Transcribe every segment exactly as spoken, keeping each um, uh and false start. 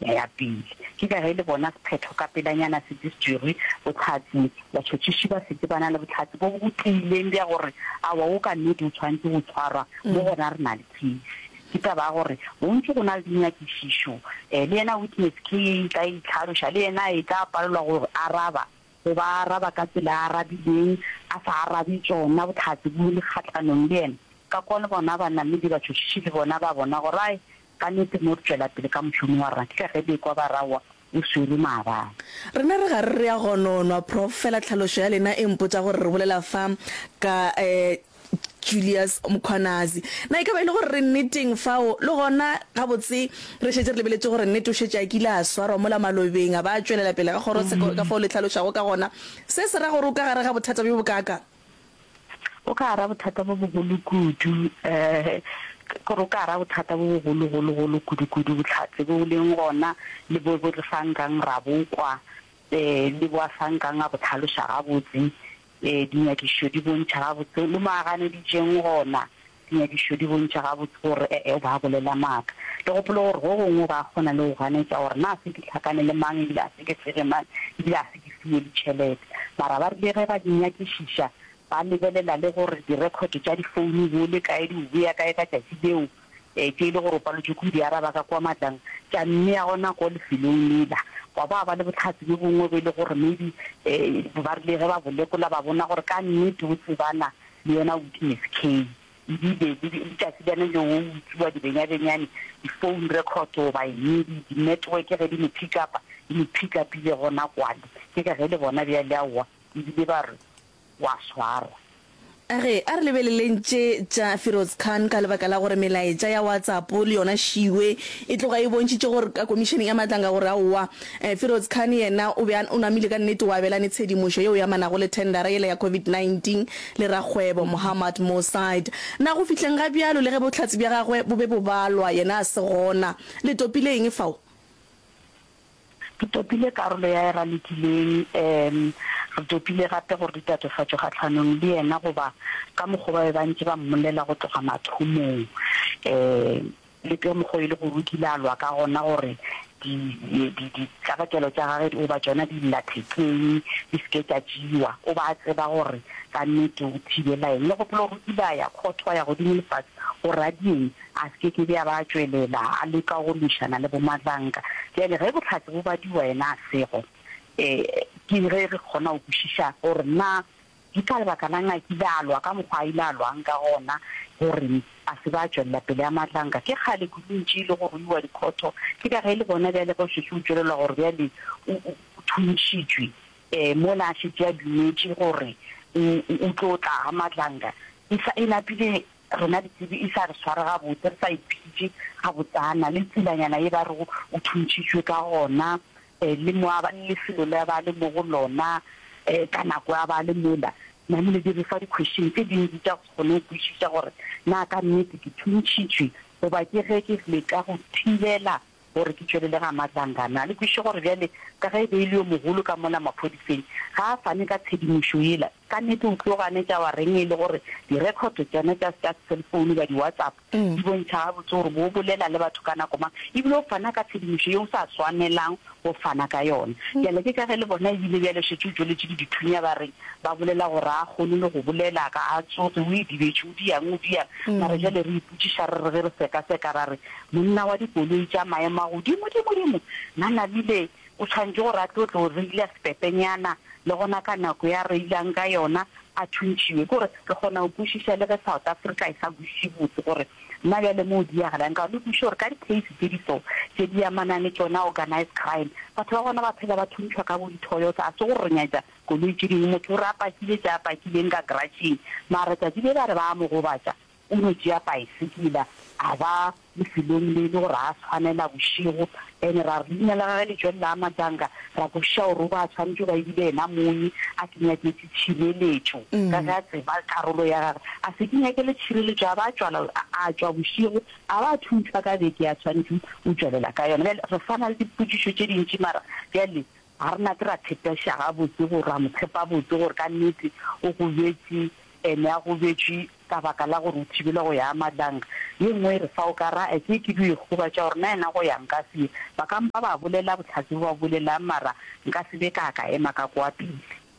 ya pele ke ka ge le bona sephetho ka pelanyana se disjuri botlhatsi la tshotšiši ba se bana le botlhatsi bo bo tlileng ya gore a wa o ka nnete o tshwantse go tshwarwa mo gona re na le case ke taba gore bontsi go na le dinyakišišo um le yena witness ke ka itlhaloša le yena e ka palelwa gore araba go ba araba ka tsela a arabileng a sa arabe tsona botlhatsi bo le kgatlhanong le yena ka kone bona ba namedi ba tshotšiši le bona ba bona gore ai ka nnete mo re tswela pele ka mošomo wa rona ke ka ge kwa ba rawa o swele maabane rena re ga re ya gononwa prof fela tlhalošo ya lena e mpotsa gore re bolela fa ka um Julius Mkhwanazi na e ka ba ile gore re nneteng fao le gona ga botse re šetse re lebeletse gore nnete o šetse a kile a swarwa mola malobeng a ba a tswelela pele ka kgoro ka fao le tlhalošago ka gona se se ra gore o ka gare ga bothata bo bokaka o ka ra bothata bo bogolo kudu um gore o ka ra bothata bo bogologologolo kudu-kudu botlhatse bo leng gona le bo bo re sankang ra bokwa um le bo a sankang a botlhaloša gabotse um dinyakišo di bontšha gabotse le maagane di jeng gona dinyakišo di bontšha gabotse gore e ba bolela maaka le gopolo gore go gongwe ba kgona le go ganetša gore na se ke tlhakane le mang ebile a se ke tsege mang ebile a se ke fiwe ditšhelete mara ba rile ge ba dinyakišiša ba lebelela le gore direkoto tša difounu bole kae di boya kae ka tšatši leo um ke e le gore o palotse ko di araba ka kwa matlang tša mme ya gona ko lefelong lela wa ba ba le botlhatsi bo bongwe bo e le gore maybe um ba rile ge ba bolekola ba bona gore ka nnete o tsebana le yona witness k ebile ditšatši bjane le o utsiwa dibenyabenyane di-phone record goba eng di-network ge di me-pick up di me-pick upile gona kwale ke ka ge le bona bja le aowa ebile ba re wa swara age a re lebeleleng tše tša Feroz Khan ka lebaka la gore melaetša ya WhatsApp le yona šiwe e tloga e bontšitše gore ka komisheneng ya matlanga gore aowa um Feroz Khan yena o be o namile ka nnete wa belane tshedimošo yeo ya manago le tendera ele ya covid nineteen le rakgwebo Mohammed Mosaid na go fihleng ga bjalo le ge botlhatsi bja gagwe bo be bo balwa yena a se gona le topile eng fao ke topile karolo ya e ralekileng um re topile gape gore di tatofatso kgatlhanong le yena goba ka mokgwa ba be bantse ba mmolela go tloga mathomong um le ke mokgwa e le go rutile a lwa ka gona gore ditlabakelo tša gage o ba tsona di lathekeng di seke tša tšewa o ba tseba gore ka nnete o thibela eng le gopolo o rutile a ya kgotho ya godimo lefatshe go radieng a seke ke be a ba tswelela a leka go lešana le bomatlanka jale ge botlhatsi bo badiwa ena a sego um ke ge re kgona go kwešiša gore na ke ka lebaka la ngakile a lwa ka mokgwa a ile a lwang ka gona gore a se ba tswelela pele ya matlanka ke kgale kuntši le go ruiwa dikgotho ke ka ge le bona bjale go šetse o tswelela gore bjale o thuntšhitšwe um mola a šetse a dumetše gore o tlo tla ga matlanka e napile rona ditsebi e sa re sware gabotse re sa iphitše gabotsana le tselanyana e ba re o thuntšhitšwe ka gona le lefelo le ba le mo go lona um ka nako ya ba le mola namile di re fa di-question tse dintsi tša go kgone go kwešiša gore na ka nnete ke thuntšhitšwe goba ke ge ke leka go thibela gore ke tswelele ga matlankana le kwešiše gore bjale ka ge e be e le yo mogolo ka mola maphodiseng ga a fane ka tshedimošo ela ka nnete o tlogane tša wa reng e le gore direkoto tsone tša cellphone ba di-WhatsApp di bontšha gabotse gore bo bolela le batho ka nako mang ebile o fana ka tshedimošo yeo sa tshwanelang go fana ka yona jale ke ka ge le bona ebile bjale šetse o tsweletse ke dithunya ba reng ba bolela gore a kgone le go bolela ka a tsotse o e dibetse o diang o diang mare jale re ipotšiša re re ge re sekaseka ra re monna wa dikoloi tša maemo a godimo-dimodimo nna nabile o tshwantse gore a tlo tlo reile sepepenyana le gona ka nako ya reilang ka yona a thuntšhiwe kore re kgona go kwešiša le ge South Africa e sa buše botse gore nna bjale mo o diagalang ka le kwešiše gore ka di-case tse di so tse di amanang le tsona organized crime batho ba gona ba phela ba thuntšhwa ka bo di-toyota a se go renyatša koloi tse dingwe motho o re a pakile tše a pakileng ka grashing mara tsatsi le ba re ba a mo gobatša o no tšea paesekela a ba lefelong le le gore a tshwanela bošego ande ra re leina la gage le tswelela a matanga ra kwešiša gore o ba tshwanetse ba ebile ena monye a kenyaketse tšhireletšo ka ge a tseba karolo ya gage a se kenyakele tšhireletšo a ba tswala a tswa bošego a ba thuntšhwa ka beke a tshwanetse o tswelela ka yona re fana le dipotšišo tše dintši mara bjale ga re nate ra tshepeša gabotse gore a mo tshepa botse gore ka nnete o go betse ene a go betswe ka baka la gore o thibela go ya madanga ye nngwe re fa o ka ra ke ke di go ba tša gore na ena go yang ka se ba ka mpa ba bolela botlhatsi ba bolela mara nka se be ka ka ema ka kwa pele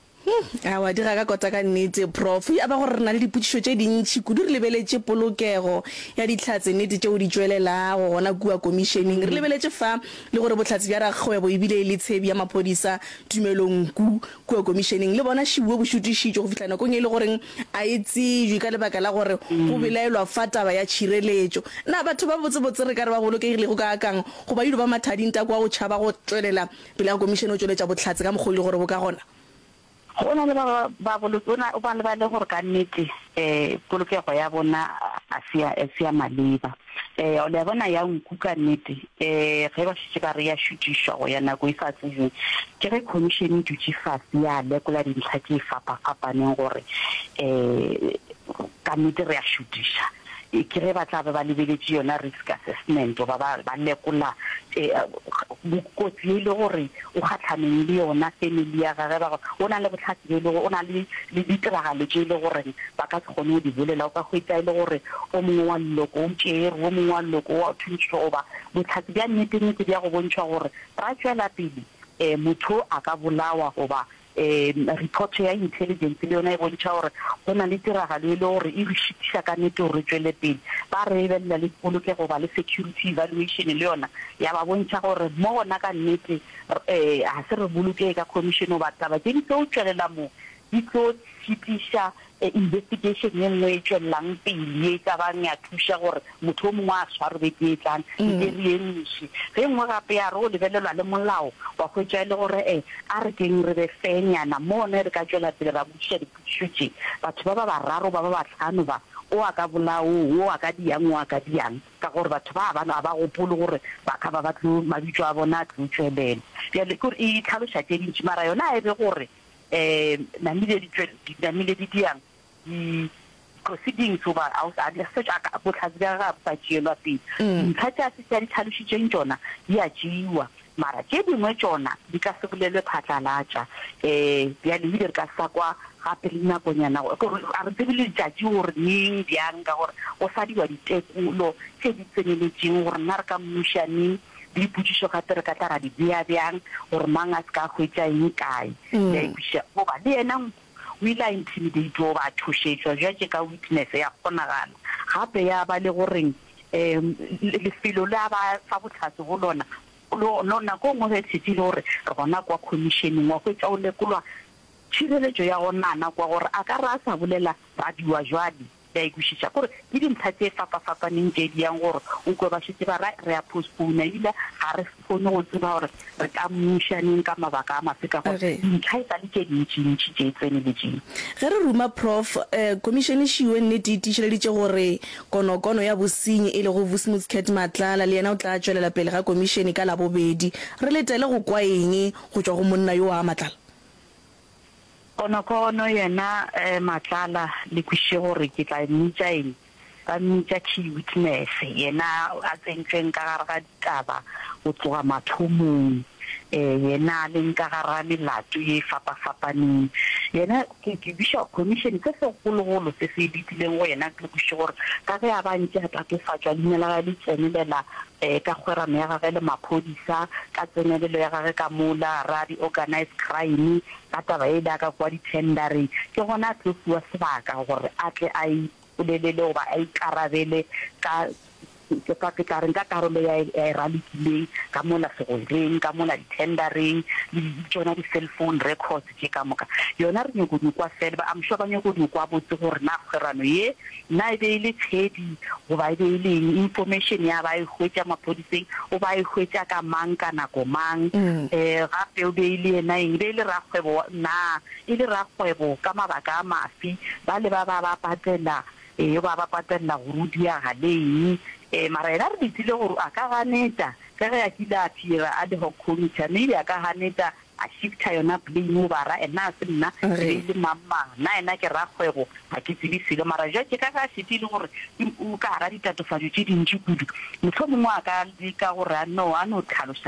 a wa dira ka kota ka nnete prof ya ba gore rena le diputšišo tše dintšhi kudu re lebeletse polokego ya ditlhatse nnete tšeo di tšwelelago gona kua komišeneng re lebeletse fa le gore botlhatsi bja rakgwebo ebile le tshebi ya maphodisa tumelongku kua komišeneng le bona šiwe bo šutišitše go fihla nakong e le goreng a e tsejwe ka lebaka la gore go belaelwa fa taba ya tšhireletšo na batho ba botsebotse re ka re ba bolokegile go ka akang go ba dilo ba mathadinta kwa go tšhaba go tšwelela pele ya komišene o tšweletša botlhatsi ka mokgwa le gore bo ka gona go na le ba ba bolotona o ba le ba le gore ka nnete eh polokego ya bona a sia a sia maleba eh o le bona ya nku ka nnete eh ge ba se ka re ya shutishwa go ya nako e fa tseng ke re commission dutse fast ya lekola dintlha tse fapa fapaneng gore eh ka nnete re ya shutisha e ke re ba tla ba lebeletse yona risk assessment ba ba ba lekola eh bokotsi le gore o khatlhaneng le yona family ya gagwe ba ona le botlhatsi le go ona le le ditiragalo tse le gore ba ka se gone di bolela o ka go itsa ile gore o mongwe wa loko o tšere o mongwe wa loko wa thuntsoba botlhatsi bja nnete nnete bja go bontšha gore ra tswela pele eh motho a ka bolawa goba eh report ya intelligence le yona e bontšha gore gona le tiragalo le gore e re shitisa ka nnete gore tswele pele ba re bella le polokego ba le security evaluation le yona ya ba bontšha gore mo gona ka nnete eh a se re boloke ka commission ba taba ke di tlo tswelela mo di tlo shitisa investigation ye nngwe e tswelelang pele e ka bang ya thuša gore motho o mongwe a tshwarwe ke tlang e re ennše ge nngwe gape ya re o lebelelwa le molao wa hwetša le gore eh a re keng re be fenyana mo ne re ka tswela pele ra botšiša dipotšišo tše batho ba ba bararo ba ba batlhano ba o a ka bolao o a ka diang o a ka diang ka gore batho ba bana ba gopole gore ba ka ba batlo mabitso a bona a tlo tswelela bjale kore e tlhaloša tše dintši mara yona e be gore eh namile di namile di diang di proceedings over out a le search a botlhatsi ga ga ba tšelwa pele ntlha tša se tša di tlhalošitšeng tšona di a tšeiwa mara tše dingwe tšona di ka se bolelwe phatlalatša um bjale ebile re ka sa kwa gape le nakonyana a re tsebe le letšatši gore neng bjang ka gore go sa diwa ditekolo tše di tseneletseng gore nna re ka mmušaneng di potšišo gape re ka tla ra di bea bjang gore mang a se ka hwetša eng kae ya ikwiša goba le yena o ile a intimidate o ba thušetšwa jwatše ka witness ya kgonagala gape ya ba le goreng um lefelo le a ba fa botlhatsi go lona nako ngwe ge tshetse le gore re gona kwa commissioneng wa hwetša o lekolwa tšhireletšo ya gonana kwa gore a ka re a sa bolela radiwa jwale ya ikwišiša gore ke dintlha tše fapafapaneng tše di yang gore o kwe ba šetse ba re a postpone ebile ga re kgone go tseba gore re ka mmušaneng ka mabaka a mafe ka gore dintlha e sa le tše dintšintši tše tseneletseng ge re ruma prof um komišene šiwe nnete e tišeleditše gore konokono ya bosenyi e le go vusimutscat matlala le yena o tla tšwelela pele ga komišene ka labobedi re letele go kwa eng go tšwa go monna yo a matlala konokono yena eh matlala le kwiše gore ke tla mmitša eng ka mmitša key witness yena a tsentsweng ka gare ga ditaba go tloga mathomong eh yena le nka gara melato e fapafapaneng yena ke ke bisha commission se se gologolo se se ditileng go yena ke kwiše gore ka ge a ba ntse a tlakefatšwa leina la ga le tsenelela eh ka kgwerano ya gage le maphodisa ka tsenelelo ya gage ka mola ra di-organized crime ka taba e da ka kwa di-tendering ke gona a tlo fiwa sebaka gore a tle a ipolelele goba a ikarabele ka ke ka ke tla reng ka karolo ya e ralikileng ka mola segweng ka mola di-tendering le tsona di-cell phone records tše ka moka yona re nyako di kwa fela ba amsho ba nyako di kwa botse gore na kgwerano ye na e be e le tshedi goba e be e leng information ya ba e hwetša maphodiseng o ba e hwetša ka mang ka nako mang um gape o be e le ena eng be e le rakgwebo na e le rakgwebo ka mabaka a mafi ba le ba ba ba patela e ba ba patela go rudia ga leng eh mara ena re ditile gore a ka ganeta ka ge a kile a tira a de ho committee mme a ka ganeta a shifta yona blame bara ena se nna re le mama na ena ke rakgwebo ga ke tsebe selo mara ja ke ka ga sitile gore o ka ra ditatofatso tše dintši kudu motho mongwe a ka dika gore no a no tlhaloša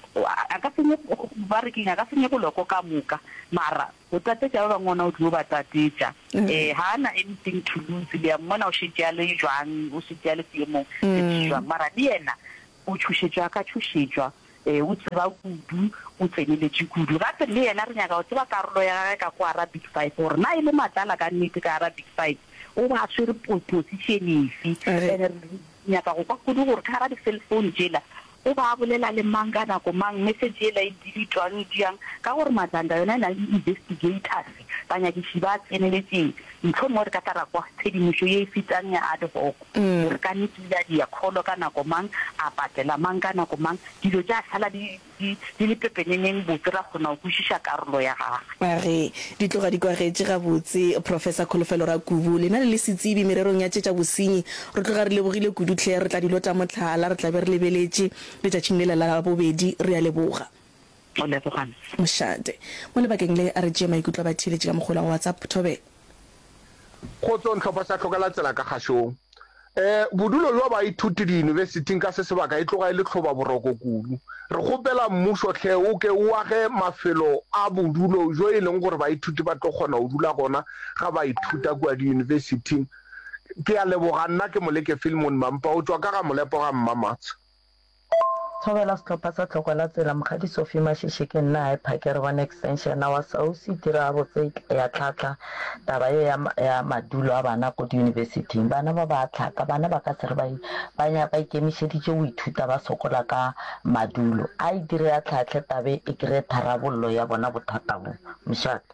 a ka senye ba re ke nga ka senye boloko ka muka mara o tatetsa ba ngwana o tlo ba tatetsa eh hana anything to lose le mona o shitya le jwang o shitya le tiemo se jwang mara di ena o tshushetjwa ka tshushetjwa eh o tseba kudu o tseneletse kudu gape le yena re nyaka o tseba karolo ya ka go Arabic five or na ile matala ka nnete ka Arabic five o ba tsere position efe ene nyaka go kwa kudu gore ka Arabic cell phone jela o ba bolela le mangana go mang message ela e dilitwang diang ka gore matanda yona na investigators ba nya ke shiba tseneletse ntho mo re ka tara kwa tshedimisho ye fitang ya ad hoc re ka nitila dia kholo kana go mang a patela mangana go mang dilo ja sala di di le pepeneneng botsira gona go shisha karolo ya ga ba re di tloga di kwagetse ga botse Professor Kholofelo Rakubu le na le setsibi mererong ya tsetsa bosenyi re tloga re lebogile kudutlhe re tla dilota motlhala re tla be re lebeletse le tsa tshinglela la bobedi re ya leboga o lebogana moshate mo lebakeng le a re tšea maikutlo ba thiletše ka mogola wa WhatsApp Thobe go tsone tlhopha sa tlhokela tsela ka gashong eh bodulo lo ba ithuti di university ka se sebaka e tloga ile tlhoba boroko kudu re gopela mmuso tle o ke o age mafelo a bodulo jo e leng gore ba ithuti ba tlo gona o dula gona ga ba ithuta kwa di university ke a leboga nna ke moleke Filmon Mampa o tswa ka ga molepo ga Mmamatsa Thobela setlhopha sa tlhokwela tsela mogadi Sophie Mashishe ke nna e phakere one extension wa sausi dira botse ya tlhatla taba ye ya madulo a bana go di university bana ba ba tlhaka bana ba ka tsere ba banya ba ikemiseditse o ithuta ba sokola ka madulo a e dire ya tlhatle tabe e kre tharabollo ya bona bothata bo mshaka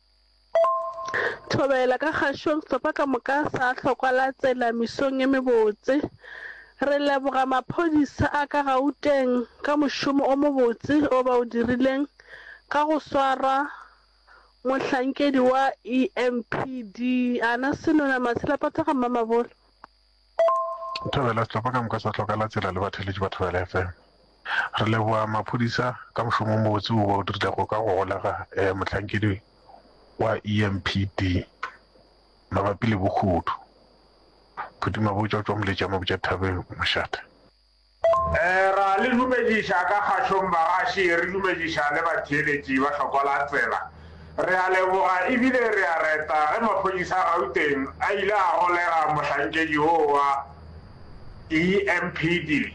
Thobela ka gashong setlhopha ka moka sa tlhokwela tsela misong e mebotse re leboga maphodisa a ka Gauteng ka mošomo o mobotse o ba o dirileng ka go swara mohlankedi wa E M P D ana senona matshilapata ga Mamabolo Thobela tlhopha ka moka sa tlhokela tsela le batheletši ba Thobela F M re leboga maphodisa ka mošomo o mobotse o ba o dirilego ka go golega mohlankedi wa E M P D mabapi le bokhudu Kudima bojo tšwa moletša mabotša thabeng mošate eh ra le dumediša ka gashong bagaši re dumediša le batheletši ba tlhokola tsela re a leboga ebile re a reta ge maphodisa a Gauteng a ile a golega mohlankedi wo wa E M P D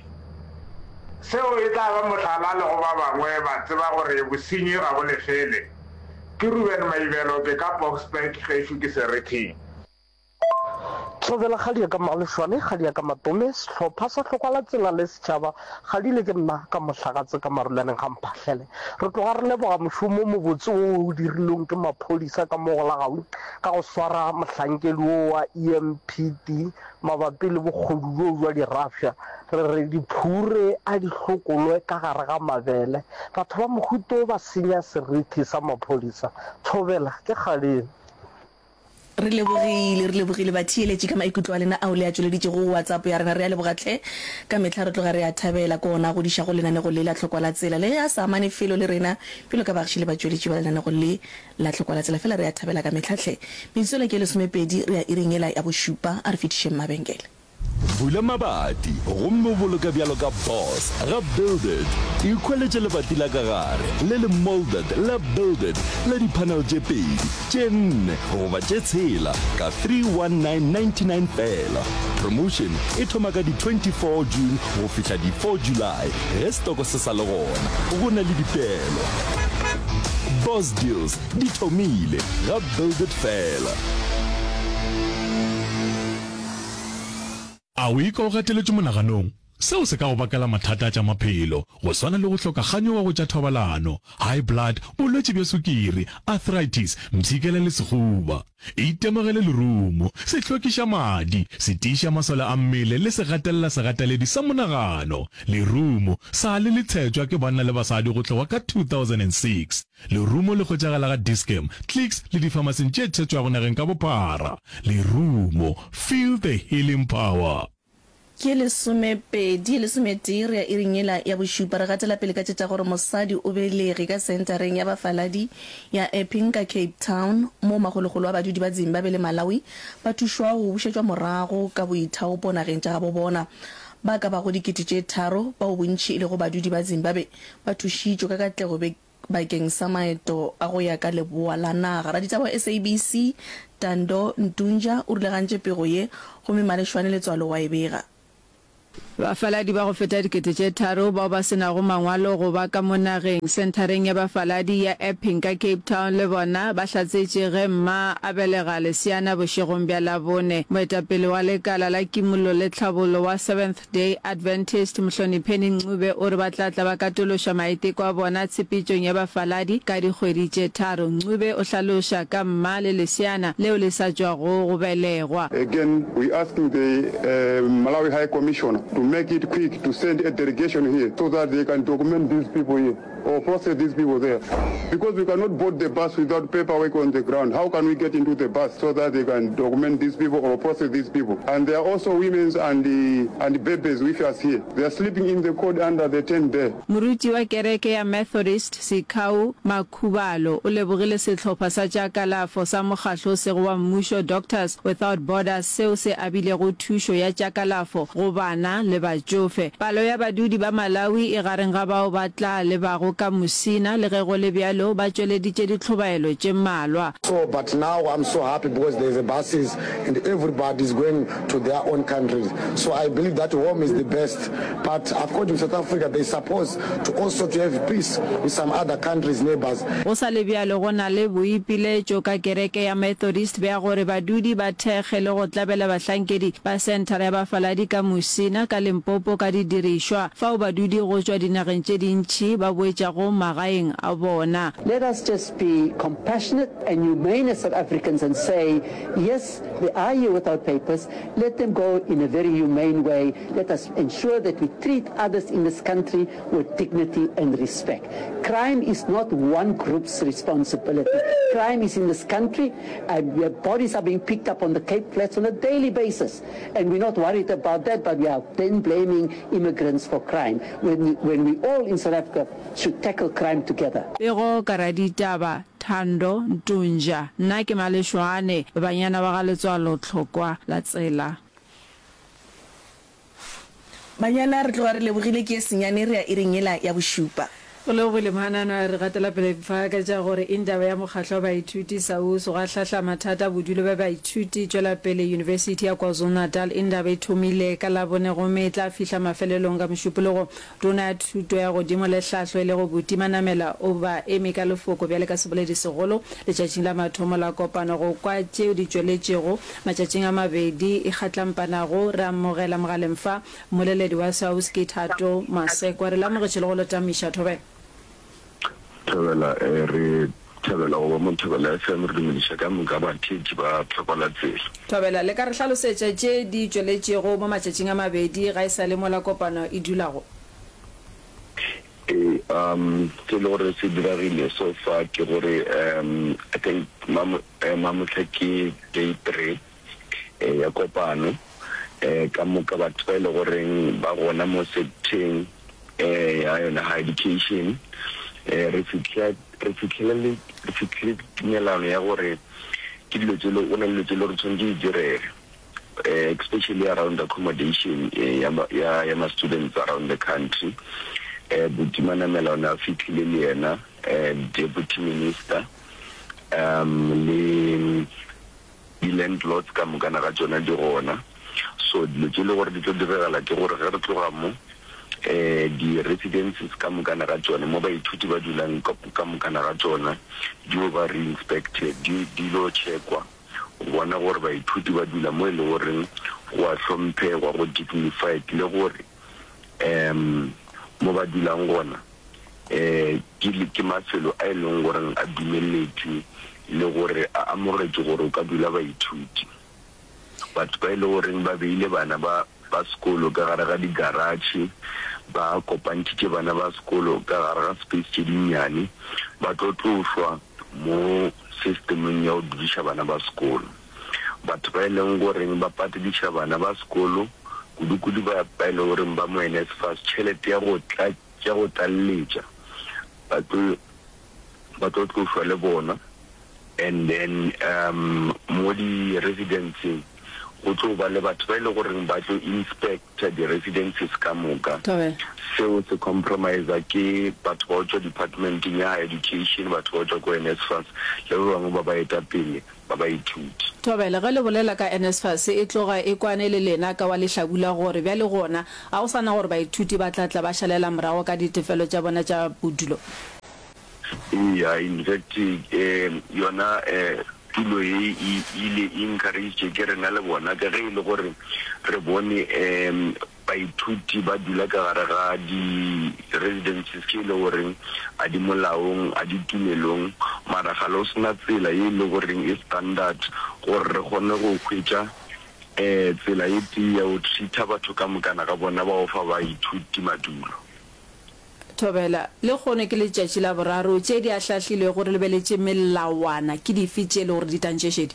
seo e tla ba mohlala le go ba bangwe ba tseba gore bosenyi ga bo lefele ke Ruben Maibelo ke ka Boksburg gešo ke Serething Thobela kgadia ka maleshwane kgadia ka matome setlhopha sa tlhokwala tsela le setšhaba ga di le ke nna ka mohlagatse ka marulaneng ga mphatlhele re tloga re leboga mošomo mobotse o o dirilweng ke maphodisa ka mogola gaui ka go swara mohlankedi wo wa E M P D mabapi le bogodu jo jwa dirafša re re diphure a ditlhokolwe ka gare ga mabele batho ba mohuto ba senya serithi sa maphodisa Thobela ke galeng re lebogile re lebogile ba thieletše ka maikutlo a lena ao le a tšweleditše go WhatsApp ya rena re a lebogatlhe ka metlha re tloga re a thabela ko ona go diša go lenane go le la tlhokwala tsela le a sa amane felo le rena pelo ka bagišile ba tšweletše ba lenane go le la tlhokwala tsela fela re a thabela ka metlhatlhe metsolo ke lesomepedi re a irengela ya bošupa a re fetišeng mabenkele Bula mabati gomme boloka bjalo ka Boss ga Build It ikhweletše lebati la ka gare le le molded la Build It le di-panel tše pedi tše nne goba tše tshela ka three one nine ninety-nine fela promotion e thoma ka di twenty-four June go fihla di four July ge stoko se sa le gona go na le dipeelo Boss Deals di thomile ga Build It fela a o ikaogeteletše monaganong seo se ka go bakela mathata tša maphelo go swana le go hloka kganyoga go tša thobalano high blood bolwetši bja sukiri arthritis mtshikela le sekgoba itemogele lerumo se hlokiša madi se tiiša masole a mmele le se gatelela segateledi sa monagano lerumo sa le le tshetšwa ke banna le basadi go tloga ka two thousand six lerumo le kgotšagala ga Dischem Clicks le dipharmaseng tše tshetšwago nageng ka bophara lerumo feel the healing power ke lesomepedi lesometee re a iringela ya bošupa re gatela pele ka tšetša gore mosadi o belege ka sentareng ya bafaladi ya Epping ka Cape Town mo magologolo a badudi ba Zimbabwe le Malawi ba thušwa go bušetšwa morago ka boithaopo nageng tša gabo bona ba ka ba go dikete tše tharo ba o bontši ile go badudi ba Zimbabwe ba thušitšwe ka katlego be bakeng sa maeto a go ya ka leboa la naga. Raditaba S A B C Tando Ntunja o rulegantše pego ye go Malešwane Letswalo wa e bega. Bafaladi ba go feta dikete tše tharo bao ba sena go mangwalo go ba ka monageng sentareng ya bafaladi ya Epping ka Cape Town le bona ba hlatsetše ge mma a belega Leseana bošegong bja Labone. Moetapele wa lekala la kimollo le tlhabollo wa Seventh Day Adventist Mhlonipheni Ncube o re ba tlatla ba katološa maiteko a bona tshepetšong ya bafaladi ka dikgwedi tše tharo. Ncube o hlaloša ka mma le Leseana leo le sa tšwago go belegwa. Again, we asking the uh, Malawi High Commissioner to make it quick to send a delegation here so that they can document these people here or process these people there. Because we cannot board the bus without paperwork on the ground. How can we get into the bus so that they can document these people or process these people? And there are also women and the, and the babies with us here. They are sleeping in the court under the tent there. Moruti wa kereke ya Methodist Sikau Makubalo o lebogile setlhopha sa tša kalafo sa mokgatlo se go wa mmušo Doctors Without Borders seo se abile go thušo ya tša kalafo go bana le batšofe. Palo ya badudi ba Malawi e gareng ga bao ba tla le bago ka Musina le ge go le bjalo ba tšweleditše ditlhobaelo tše mmalwa. So but now I'm so happy because there's a buses and everybody is going to their own countries. So I believe that home is the best. But according to South Africa, they supposed to also to have peace with some other countries neighbors. Go sa le bjalo go na le boipiletšo ka kereke ya Methodist bja gore badudi ba thekge le go tlabela bahlankedi ba sentara ya bafaladi ka Musina ka Limpopo ka didirišwa fao badudi go tšwa dinageng tše dintši ba boetša go magaeng a bona. Let us just be compassionate and humane as South Africans and say, yes, they are here without papers. Let them go in a very humane way. Let us ensure that we treat others in this country with dignity and respect. Crime is not one group's responsibility. Crime is in this country, and bodies are being picked up on the Cape Flats on a daily basis. And we're not worried about that, but we are then blaming immigrants for crime, when we, when we all in South Africa should tackle crime together. Pego karaditaba Tando Ntunja nna ke Malešwane banyana ba ga Letswalo tlhokwa la tsela. Banyana re tloga re lebogile ke senyane re ya iringela ya bošupa. Go le go le manana re gatela pele fa ka ja gore indaba ya mokgatlo ba ithuti sa o so ga hlahla mathata bodulo ba ba ithuti tšwela pele University ya KwaZulu-Natal indaba e thomile ka la bone go metla fihla mafelelong ka mošupologo tona thuto ya go dimo le hlahlo le go butimanamela o ba eme ka lefoko bjale ka seboledi segolo le tšatšing la mathomo la kopano go kwa tšeo di tšweletšego matšatšing a mabedi e kgatlampanago re amogela mogaleng fa moleledi wa South ke Thato Masekwa re lamogetše le go lotamiša thobe. Thabela re thabela go mo thabela F M re dumediša ka moka ba thiti ba tlhokola tsela. Thabela le ka re hlalosetša tše di tšweletšego mo matšatšing a mabedi ga e sa le mo la kopano e dulago. E um ke le gore se diragile so far ke gore um I think mamotlha ke day three ya kopano eh ka moka batho ba ile goreng ba gona mo setting eh ya yona high education eh re fitlha re fitlhela le re fitlhile tumelano ya gore ke dilo tse le ona le tse le re tshwanetse di dire eh especially around accommodation eh, ya ya ya ma students around the country eh butimana melona fitlhile le yena eh deputy minister um le di landlords ka mokana ga tsona di gona so dilo tse le gore di tlo direla ke gore ge re tloga mo eh di residences ka mokana ga tsone mo ba ithuti ba dulang ka mokana ga tsona di over inspected di di lo checkwa bona gore ba ithuti ba dula mo le gore go a hlompe go go dignified le gore em mo ba dulang gona eh ke ke mafelo a ileng gore a dumeletse le gore a amogetse gore o ka dula ba ithuti batho ba ile gore ba beile bana ba ba sekolo ka gare ga di garage ba kopantitše bana ba sekolo ka gare ga space tše dinnyane ba tlo tloswa mo systemeng ya go dudiša bana ba sekolo batho ba ileng goreng ba patediša bana ba sekolo kudu-kudu ba ba ile goreng ba mo NSFAS tšhelete ya go tlalletša ba tlo tloswa le bona and then um mo di residenceng go tlo ba le batho ba ile gore ba tlo inspect the residences ka moka Tobela seo se compromise ke batho ba tswa department ya education batho ba tswa ko N S F A S le ba bangwe ba ba eta pele ba ba ithuti Tobela ga le bolela ka N S F A S e tloga e kwane le lena ka wa le hlabula gore bya le gona a o sana gore ba ithuti ba tlatla ba shalela morago ka ditefelo tša bona tša bodulo yeah in fact eh yona eh tulo e ile encourage ke rena le bona ke re ile gore re bone em baithuti ba dula ka gare ga di residences ke le gore a di molaong a di tumelong mara ga lo sna tsela e le gore e standard gore re gone go khwetsa eh tsela e ti ya o treata batho ka mokana ka bona ba ofa ba ithuti madulo Tobela le gone ke le tšatši la boraro tše di a hlahlilwe gore le beletše melawana ke di fitšele gore di tantšešedi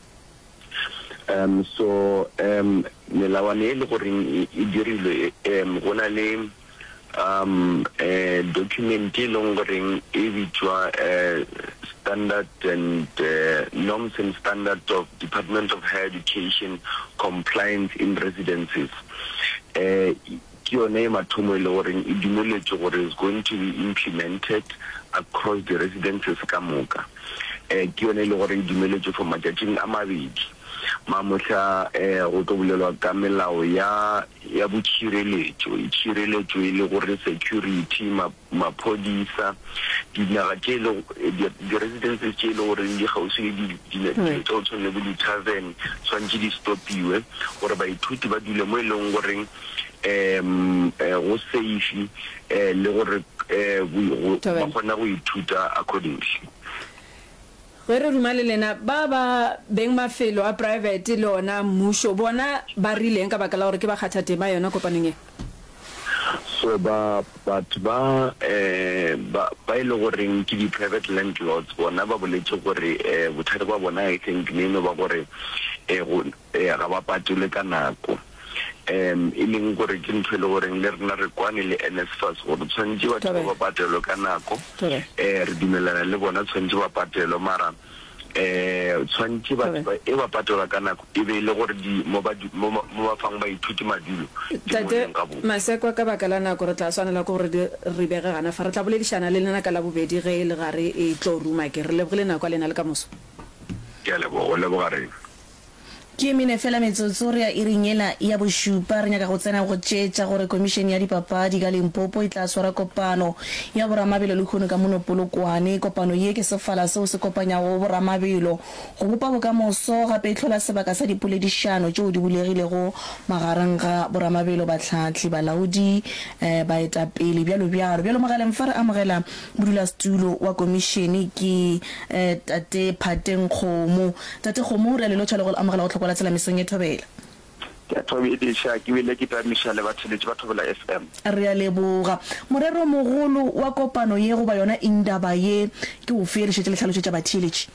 um so um melawana e le gore e dirilwe um go na le um eh document e leng gore e bitswa eh standard and uh, norms and standards of Department of Higher Education compliance in residences eh ke yone mathomo e le gore e dumeletse gore is going to be implemented across the residences ka moka eh ke yone e le gore e dumeletse for matšatšing a mabedi mamotla eh go tobulelwa ka melao ya ya botšireletšo e tšireletšo e le gore security maphodisa dinaga tše le di residences tše le gore di gausi le di tšo tshwane le di tavern tshwantse di stopiwe gore baithuti ba dule mo e leng gore em go safe eh le gore eh ba kgona go ithuta accordingly re re rumale lena ba ba beng mafelo a private le ona mmusho bona ba rileng ka baka la gore ke ba kgatha tema yona kopaneng e so ba batho ba eh ba ba ile goreng ke di private landlords bona ba boletse gore eh bothata ba bona I think neno ba gore eh go ga ba patule ka nako em e leng gore ke ntho le gore le rena re kwane le N S F A S go tshwantse batho ba patelo ka nako eh re dumelana le bona tshwantse ba patelo mara eh tshwantse ba e ba patela ka nako e be le gore di mo ba mo ba fang ba ithuti madulo tate Maseko ka baka la nako re tla swanela go re re bege gana fa re tla boledišana le lena ka la bobedi ge le gare e tlo ruma ke re lebogile nako lena le ka moso ke le bo le bo gare ke mine fela metsotso re ya iringela ya bošupa re nyaka go tsena go tšetša gore komišene ya dipapadi ka Limpopo e tla swara kopano ya boramabelo le kgono ka monopolokwane kopano ye ke sefala seo se kopanyago boramabelo go bopa bokamoso gape e tlhola sebaka sa dipoledišano tšeo di bulegilego magareng ga boramabelo batlhatlhi balaodi um baetapele bjalo bjalo bjalo mogaleng fa re amogela modulasetulo wa komišene ke um tate Phateng Kgomo. Tate Kgomo re a lelotšha le go amogela go tlhokola tsela mesong e Thobela ke thobedisha ke bile ke tamiša le batheletši ba Thobela F M re a leboga morero mogolo wa kopano ye go ba yona indaba ye ke o ferišetše le tlhalošetša batheletši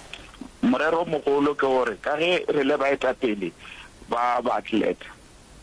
morero mogolo ke gore ka ge re le baetapele ba baatleta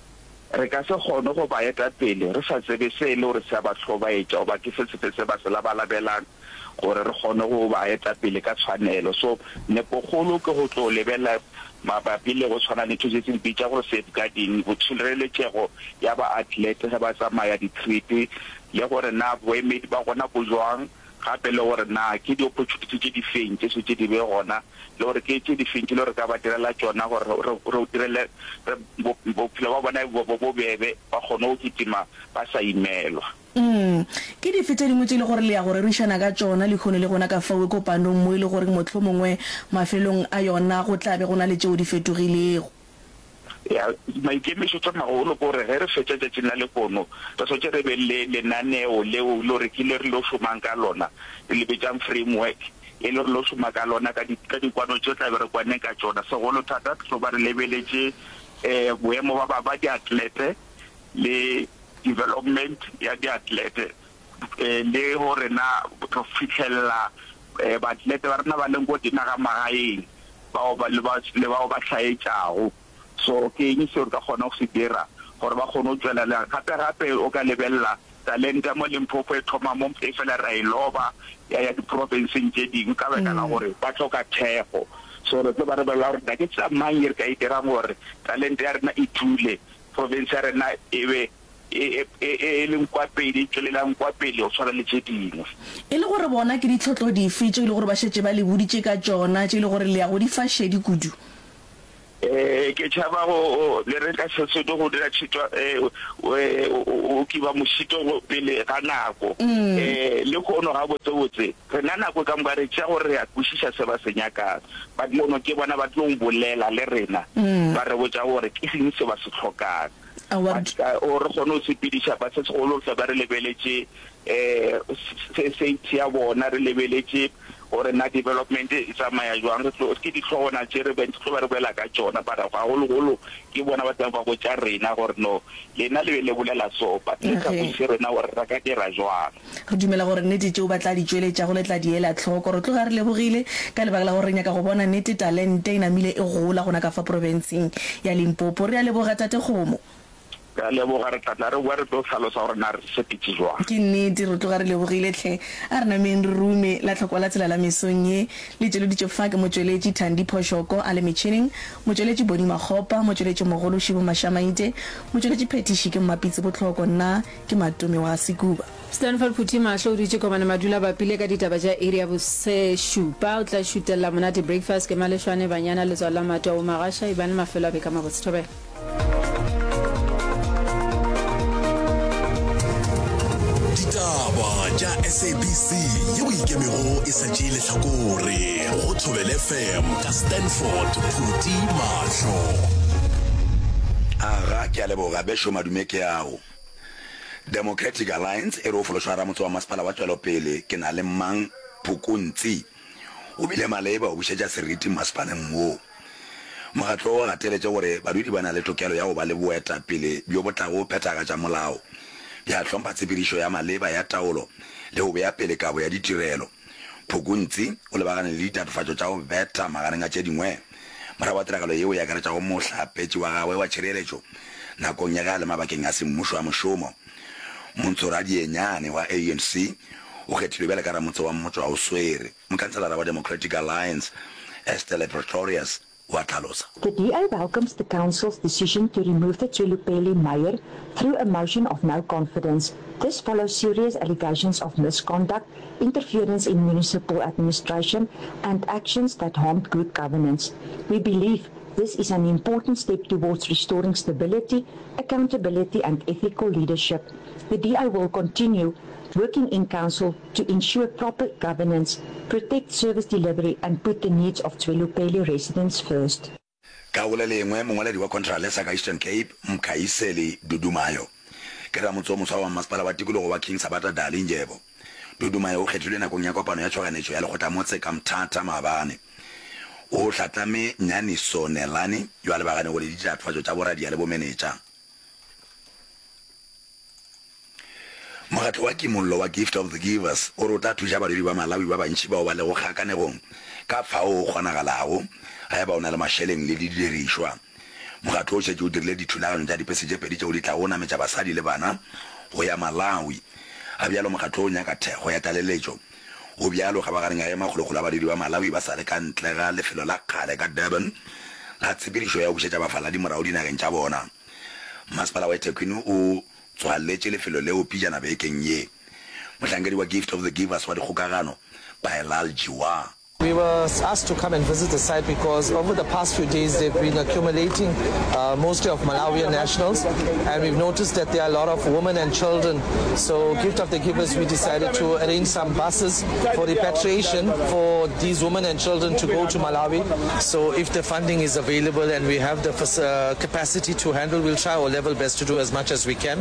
re ka se kgone go baetapele re sa tsebe se le gore se a ba hlobaetša goba ke sesefe se ba se labalabelang gore re kgone go baetapele ka tshwanelo so nepogolo ke go tlo lebela mabapi le go tshwana le thusetsi bitša gore safeguarding go tshireletšego ya ba atlete ga ba tsamaya di-trip le gore na boemedi ba gona bo jwang gape le gore na ke di-opportunity tše di feng tše se tše di be gona le gore ke tše di feng ke le gore ka ba direla tšona gore re direle bophelo ba bona bo bobebe ba kgone go kitima ba sa imelwa Mm ke di fete dingwe tse le gore le ya gore re shana ka tsona le khone le gona ka fawe kopanong mo ile gore motlho mongwe mafelong a yona go tlabe gona le tšeo di fetogilego ya maikemišo tša magolo gore ge re fetša tšatši la lekono re sotse re be le lenaneo leo le gore ke le re lo šomang ka lona le lebetšang framework e le re lo šoma ka lona ka dikwano tšeo tlabe re kwane ka tšona segolo thata tlo ba re lebeletše um boemo ba ba diatlete le development ya diatlete eh le hore na go fitlhella eh baatlete ba rena ba leng go dinaga magaeng ba ba le ba le ba ba tlhaetšago so ke eng se re ka kgona go se dira gore ba kgone go tswelela gape gape o ka lebella talenta mo Limpopo e thoma mo e fela ra iloba ya ya di province tše dingwe ka baka la gore ba tloka thego so re tlo ba re ba la re ke tsa mang re ka itera gore talent ya rena e thule province ya rena e be e e leng kwa pedi tswelelang kwa pedi o tshwana le tse dingwe e le gore bona ke ditlhotlo dife tse le gore ba shetse ba le buditse ka tsona tse le gore le ya go di fashedi kudu eh ke tshaba go le re ka se do go dira tshitwa eh o ki ba moshito go pele ka nako eh le go no ga botse botse re na nako ka mbare tsa gore ya kushisa se ba senyaka ba dimono ke bona ba tlo bolela le rena ba re botsa gore ke seng se ba se tlhokang o re gone o sepedisha ba se segolo tla ba re lebeletse eh se se tia bona re lebeletse ore na development e tsamaya jwang re tlo ke di tlhona tsere ba ntlo ba re bela ka tsona ba ra ga golo golo ke bona ba tsamaya go tsa rena gore no lena le le bolela so ba ka go se rena gore ra ka dira jwang re dumela gore nnete tse o batla di tsweletsa go letla diela tlhoko re tlo ga re lebogile ka le bagla gore nya ka go bona nnete talent e namile e gola gona ka fa provinceng ya Limpopo re a leboga tate Kgomo ka leboga re tla re gore tlo tlhalosa gore na re se pitse jwa ke nnete re tlo ga re lebogile tlhe a re na men rume la tlhokola tsela la mesonye le tšelo ditšo fa ke motsweletši Thandi Phoshoko a le metšhineng motsweletši Boni Makgopa motsweletši mogolo Shibo Mashamaite motsweletši Phetiši ke mmapitse botlhoko nna ke Matome wa Sekuba Stanford Phuthi mahlo o ditše komana madula ba pile ka ditaba tša area bo se shupa o tla shutela monate breakfast ke maleshwane banyana le tswala mata o magasha e bana mafelo a be ka mabotse thobela ditaba tša S A B C yeo ikemego e sa tšeile hlakore go Thobela F M ka Stanford Phuthi mahlo aga ke a leboga besho madume ke yago Democratic Alliance e re o fološwa ramotse wa masepala wa tswelopele ke na le mang Phukuntsi o bile maleba o bušetša seriti masepaleng mo mogatlo o gateletse gore badudi ba na le tokelo ya go ba le boetapele bjo bo tla go phethagatša molao ya tlhompha tshepedišo ya maleba ya taolo le go beya pele kabo ya ditirelo Phukuntsi o lebagane le ditatofatšo tša go beta magareng a tše dingwe morago wa tiragalo yeo ya akaretša go mohlapetši wa gagwe wa tšhireletšo nakong ya ga le mabakeng a semmušo wa mošomo Montsoradi-Enyane wa A N C o kgethilwe bjale ka ramotse wa mmotso wa o swere mokhanselara wa Democratic Alliance Estelle Pretorius wa tlhalosa. The D A welcomes the Council's decision to remove the Tswelopele mayor through a motion of no confidence. This follows serious allegations of misconduct, interference in municipal administration, and actions that harmed good governance. We believe this is an important step towards restoring stability, accountability, and ethical leadership. The D A will continue working in council to ensure proper governance, protect service delivery, and put the needs of Tswelopele residents first. Ka le lengwe mongwaledi wa Contralesa ka Eastern Cape Mkhaiseli Dudumayo ke ramotse o moswa wa masepala wa tikologo wa King Sabata Dali Njebo. Dudumayo o kgethilwe nakong ya kopano ya tshwaganetšo ya lekgotla motse ka Mthata Maabane o hlatlame Nyaniso Nelani yo a lebagane go le ditatofatšo tša boradia le bomenetša. Mogatlo wa kimollo wa Gift of the Givers o rota thuša badudi ba Malawi ba bantši bao ba le go kgakanegong ka fao go kgonagalago ga ba ona le mašheleng le didirišwa. Mogatlo o šetše o dirile dithulaganyo tša dipese tše pedi tšeo di tla go nametša basadi le bana go ya Malawi a bjalo mogatlo o nyaka thekgo ya tlaleletšo go bjalo ga ba gareng a ema kgolokgolo badudi ba Malawi ba sa le ka ntle ga lefelo la kgale ka Durban la tshepedišo ya go bušetša bafaladi morago dinageng tša bona. Masepala wa eThekwini o tswaletše lefelo leo pijana bekeng ye mohlankedi wa Gift of the Givers wa dikgokagano Bailal Jiwa. We were asked to come and visit the site because over the past few days they've been accumulating uh, mostly of Malawian nationals, and we've noticed that there are a lot of women and children. So Gift of the Givers, we decided to arrange some buses for repatriation for these women and children to go to Malawi. So if the funding is available and we have the uh, capacity to handle, we'll try our level best to do as much as we can.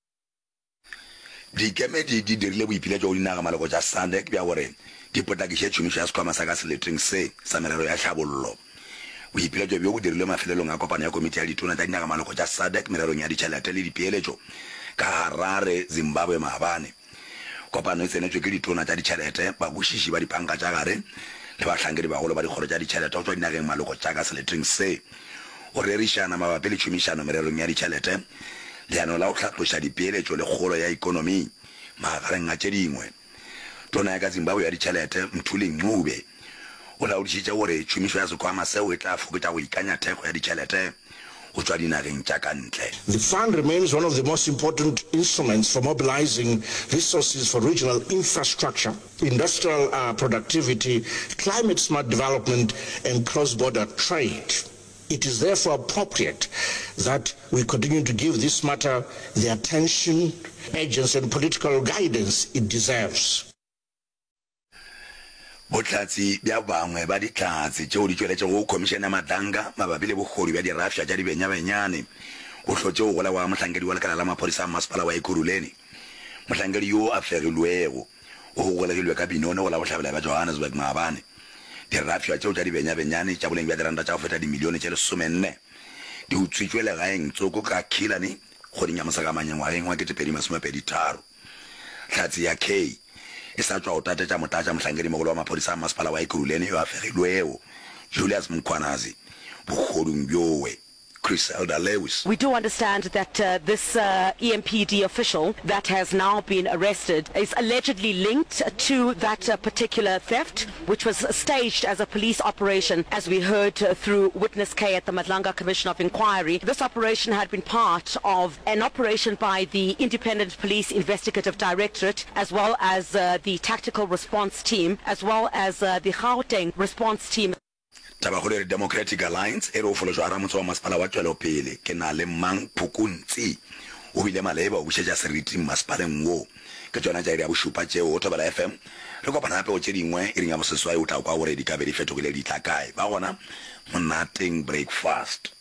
Di kemedi di dirile boipile jo dinaga maloko tša SADC bja gore di potakiše tšhomišo ya sekhwama sa ka seleteng se sa merero ya tlhabollo. Boipile jo bjo bo dirilwe mafelelong a kopano ya komiti ya ditona tša dinaga maloko tša SADC mererong ya ditšhelete le dipeeletšo ka Harare, Zimbabwe maabane. Kopano e tsenetšwe ke ditona tša ditšhelete babušiši ba dipanka tša gare le bahlankedi bagolo ba dikgoro tša ditšhelete go tšwa dinageng maloko tša ka seleteng se go rerišana mabapi le tšhomišano mererong ya ditšhelete leano la go tlhatloša dipeeletšo le kgolo ya ikonomi magareng a tše dingwe. Tona ya ka Zimbabwe ya ditšhelete Mthuli Ncube o laodisitse gore tšhomišo ya sekwama seo e tla fokotsa go ikanya thekgo ya ditšhelete go tswa dinageng tša ka ntle. The fund remains one of the most important instruments for mobilizing resources for regional infrastructure, industrial uh, productivity, climate smart development, and cross-border trade. It is therefore appropriate that we continue to give this matter the attention, urgency, and political guidance it deserves. Botlatsi bja bangwe ba ditlatsi tšeo di tšweletše go komišene ya matanga mabapi le bokgodi bja dirafša tša dibenyabenyane go hlotše go gola wa mohlankedi wa lekala la maphodisa a masepala wa Ekurhuleni. Mohlankedi yo a fegilwego o go golegilwe ka binone go la bohlabela ba Johannesburg maabane dirafša tšeo tša dibenyabenyane tša boleng bja diranta tša go feta dimilione tše lesomenne di utswitšwe legaeng tsoko ka Killarney kgoding ya mosakamanyeng ngwageng wa ketepedi masomepedi tharo. Hlatsi ya K e sa tswa o tatetša motlatša mohlankedi mogolo wa maphodisa a masepala wa Ekurhuleni yo a fegilwego Julius Mkhwanazi bokgoding bjowe. Chris Elder Lewis. We do understand that uh, this uh, E M P D official that has now been arrested is allegedly linked to that uh, particular theft, which was staged as a police operation, as we heard uh, through Witness K at the Madlanga Commission of Inquiry. This operation had been part of an operation by the Independent Police Investigative Directorate, as well as uh, the Tactical Response Team, as well as uh, the Gauteng Response Team. Tabagole Democratic Alliance e re o folojwa ramotse wa masepala wa Tswelopele ke na le Mang Phukuntsi o bile maleba o bušetša seriti masepaleng wo ke tsona tša iri ya bošupa tšeo o Thobela F M re kopana gape o tše dingwe e reng ya moseswai o tla kwa gore di ka be di fetogile di tla kae ba gona monateng breakfast.